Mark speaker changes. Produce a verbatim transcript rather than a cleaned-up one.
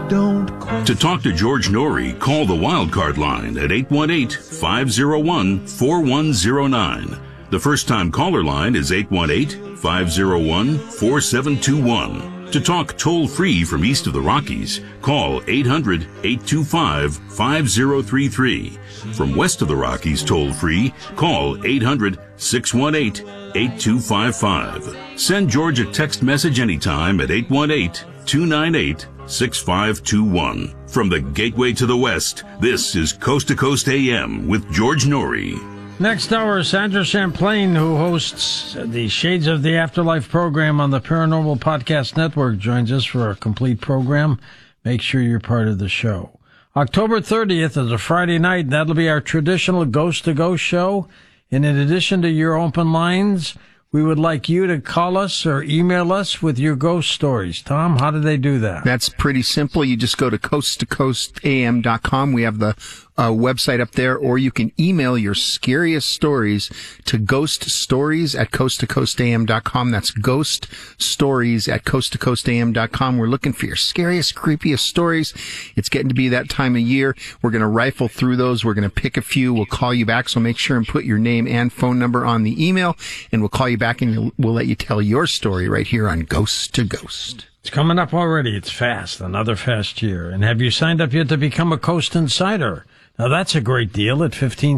Speaker 1: Don't question.
Speaker 2: To talk to George Norrie, call the Wildcard line at eight one eight, five oh one, four one oh nine. The first-time caller line is eight one eight, five oh one, four seven two one. To talk toll-free from east of the Rockies, call eight hundred, eight two five, five oh three three. From west of the Rockies toll-free, call eight hundred, six one eight, eight two five five. Send George a text message anytime at eight one eight, two nine eight, six five two one. From the Gateway to the West, this is Coast to Coast A M with George Norrie.
Speaker 3: Next hour, Sandra Champlain, who hosts the Shades of the Afterlife program on the Paranormal Podcast Network, joins us for a complete program. Make sure you're part of the show. October thirtieth is a Friday night. That'll be our traditional Ghost to Ghost show. And in addition to your open lines, we would like you to call us or email us with your ghost stories. Tom, how do they do that?
Speaker 4: That's pretty simple. You just go to coast to coast a m dot com. We have the uh, website up there, or you can email your scariest stories to ghost stories at coast to coast a m dot com. That's ghost stories at coast to coast a m dot com. We're looking for your scariest, creepiest stories. It's getting to be that time of year. We're going to rifle through those. We're going to pick a few. We'll call you back, so make sure and put your name and phone number on the email, and we'll call you back and we'll let you tell your story right here on Ghost to Ghost.
Speaker 3: It's coming up already. It's fast, another fast year. And have you signed up yet to become a Coast Insider? Now, that's a great deal at fifteen